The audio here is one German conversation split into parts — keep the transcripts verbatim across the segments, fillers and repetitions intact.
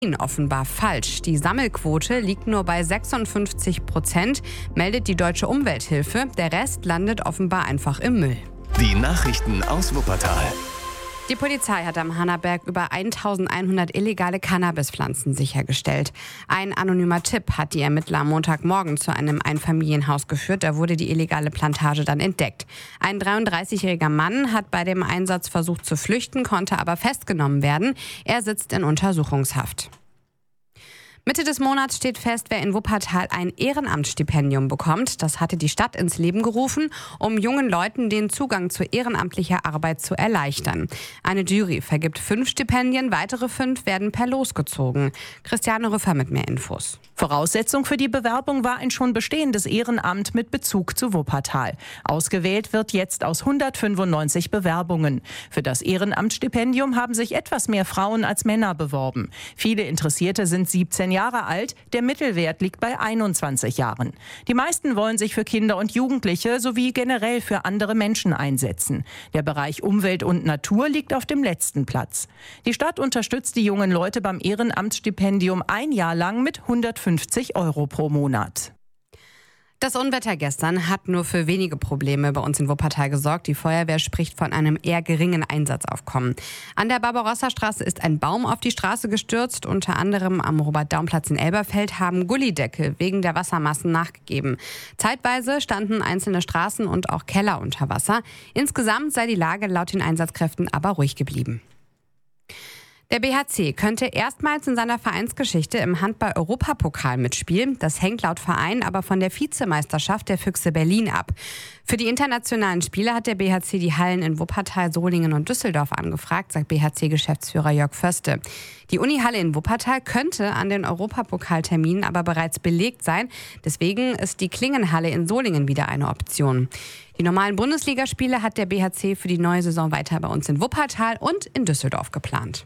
Offenbar falsch. Die Sammelquote liegt nur bei sechsundfünfzig Prozent, meldet die Deutsche Umwelthilfe. Der Rest landet offenbar einfach im Müll. Die Nachrichten aus Wuppertal. Die Polizei hat am Hannaberg über eintausendeinhundert illegale Cannabispflanzen sichergestellt. Ein anonymer Tipp hat die Ermittler am Montagmorgen zu einem Einfamilienhaus geführt. Da wurde die illegale Plantage dann entdeckt. Ein dreiunddreißigjähriger Mann hat bei dem Einsatz versucht zu flüchten, konnte aber festgenommen werden. Er sitzt in Untersuchungshaft. Mitte des Monats steht fest, wer in Wuppertal ein Ehrenamtsstipendium bekommt. Das hatte die Stadt ins Leben gerufen, um jungen Leuten den Zugang zu ehrenamtlicher Arbeit zu erleichtern. Eine Jury vergibt fünf Stipendien, weitere fünf werden per Los gezogen. Christiane Rüffer mit mehr Infos. Voraussetzung für die Bewerbung war ein schon bestehendes Ehrenamt mit Bezug zu Wuppertal. Ausgewählt wird jetzt aus hundertfünfundneunzig Bewerbungen. Für das Ehrenamtsstipendium haben sich etwas mehr Frauen als Männer beworben. Viele Interessierte sind siebzehn Jahre alt, der Mittelwert liegt bei einundzwanzig Jahren. Die meisten wollen sich für Kinder und Jugendliche sowie generell für andere Menschen einsetzen. Der Bereich Umwelt und Natur liegt auf dem letzten Platz. Die Stadt unterstützt die jungen Leute beim Ehrenamtsstipendium ein Jahr lang mit hundertfünfzig Euro pro Monat. Das Unwetter gestern hat nur für wenige Probleme bei uns in Wuppertal gesorgt. Die Feuerwehr spricht von einem eher geringen Einsatzaufkommen. An der Barbarossa-Straße ist ein Baum auf die Straße gestürzt. Unter anderem am Robert-Daum-Platz in Elberfeld haben Gullideckel wegen der Wassermassen nachgegeben. Zeitweise standen einzelne Straßen und auch Keller unter Wasser. Insgesamt sei die Lage laut den Einsatzkräften aber ruhig geblieben. Der B H C könnte erstmals in seiner Vereinsgeschichte im Handball-Europapokal mitspielen. Das hängt laut Verein aber von der Vizemeisterschaft der Füchse Berlin ab. Für die internationalen Spiele hat der B H C die Hallen in Wuppertal, Solingen und Düsseldorf angefragt, sagt B H C-Geschäftsführer Jörg Förste. Die Unihalle in Wuppertal könnte an den Europapokalterminen aber bereits belegt sein. Deswegen ist die Klingenhalle in Solingen wieder eine Option. Die normalen Bundesligaspiele hat der B H C für die neue Saison weiter bei uns in Wuppertal und in Düsseldorf geplant.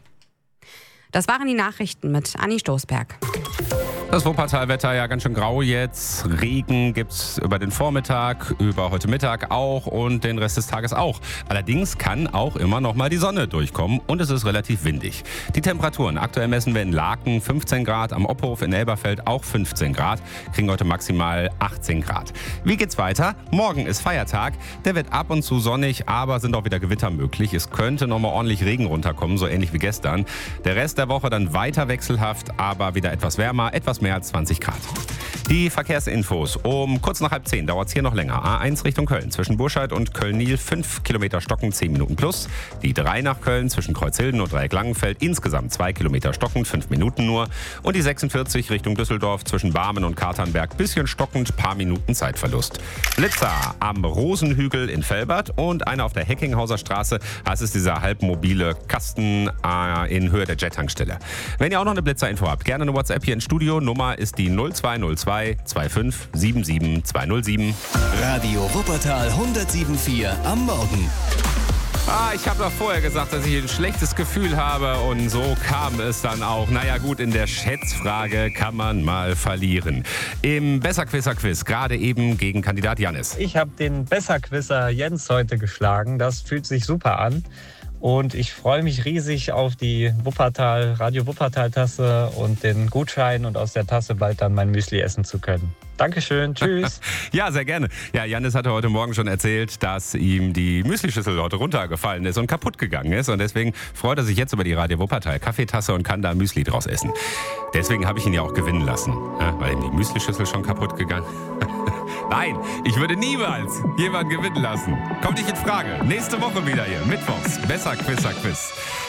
Das waren die Nachrichten mit Anni Stoßberg. Das Wuppertal-Wetter ja ganz schön grau jetzt. Regen gibt's über den Vormittag, über heute Mittag auch und den Rest des Tages auch. Allerdings kann auch immer noch mal die Sonne durchkommen und es ist relativ windig. Die Temperaturen aktuell messen wir in Laken fünfzehn Grad, am Opphof in Elberfeld auch fünfzehn Grad, kriegen heute maximal achtzehn Grad. Wie geht's weiter? Morgen ist Feiertag. Der wird ab und zu sonnig, aber sind auch wieder Gewitter möglich. Es könnte noch mal ordentlich Regen runterkommen, so ähnlich wie gestern. Der Rest der Woche dann weiter wechselhaft, aber wieder etwas wärmer, etwas mehr als zwanzig Grad. Die Verkehrsinfos. Um kurz nach halb zehn dauert es hier noch länger. A eins Richtung Köln zwischen Burscheid und Köln-Nil fünf Kilometer stockend, zehn Minuten plus. Die drei nach Köln zwischen Kreuzhilden und Dreieck-Langenfeld insgesamt zwei Kilometer stockend, fünf Minuten nur. Und die sechsundvierzig Richtung Düsseldorf zwischen Barmen und Katernberg bisschen stockend, paar Minuten Zeitverlust. Blitzer am Rosenhügel in Velbert und einer auf der Heckinghauser Straße. Das ist dieser halbmobile Kasten äh, in Höhe der Jet-Tankstelle. Wenn ihr auch noch eine Blitzerinfo habt, gerne eine WhatsApp hier ins Studio. Nummer ist die null zwei null zwei zwei fünf sieben sieben zwei null sieben. Radio Wuppertal hundertsieben Komma vier am Morgen. Ah, ich habe doch vorher gesagt, dass ich ein schlechtes Gefühl habe und so kam es dann auch. Naja gut, in der Schätzfrage kann man mal verlieren. Im Besserquisser-Quiz, gerade eben gegen Kandidat Jannis. Ich habe den Besserquisser Jens heute geschlagen, das fühlt sich super an. Und ich freue mich riesig auf die Wuppertal, Radio Wuppertal-Tasse und den Gutschein und aus der Tasse bald dann mein Müsli essen zu können. Dankeschön, tschüss. Ja, sehr gerne. Ja, Jannis hatte heute Morgen schon erzählt, dass ihm die Müslischüssel heute runtergefallen ist und kaputt gegangen ist. Und deswegen freut er sich jetzt über die Radio Wuppertal Kaffeetasse und kann da Müsli draus essen. Deswegen habe ich ihn ja auch gewinnen lassen, ja, weil ihm die Müslischüssel schon kaputt gegangen ist. Nein, ich würde niemals jemanden gewinnen lassen. Kommt nicht in Frage. Nächste Woche wieder hier, mittwochs. Besser Quizzer Quiz.